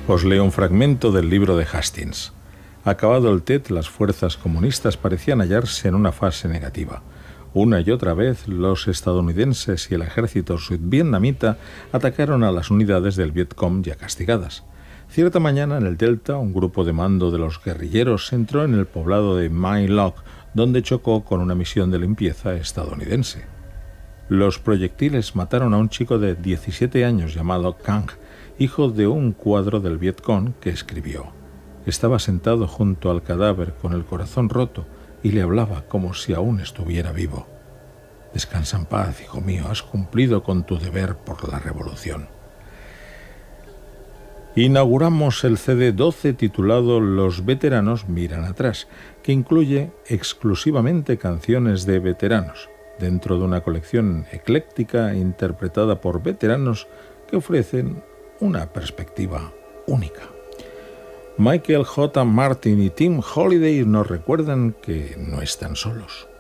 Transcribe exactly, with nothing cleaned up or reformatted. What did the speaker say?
Os leo un fragmento del libro de Hastings. Acabado el Tet, las fuerzas comunistas parecían hallarse en una fase negativa. Una y otra vez, los estadounidenses y el ejército sudvietnamita atacaron a las unidades del Vietcong ya castigadas. Cierta mañana, en el Delta, un grupo de mando de los guerrilleros entró en el poblado de My Loc, donde chocó con una misión de limpieza estadounidense. Los proyectiles mataron a un chico de diecisiete años llamado Kang, hijo de un cuadro del Vietcong que escribió. Estaba sentado junto al cadáver con el corazón roto y le hablaba como si aún estuviera vivo. Descansa en paz, hijo mío, has cumplido con tu deber por la revolución. Inauguramos el C D doce titulado Los veteranos miran atrás, que incluye exclusivamente canciones de veteranos, dentro de una colección ecléctica interpretada por veteranos que ofrecen una perspectiva única. Michael J. Martin y Tim Holiday nos recuerdan que no están solos.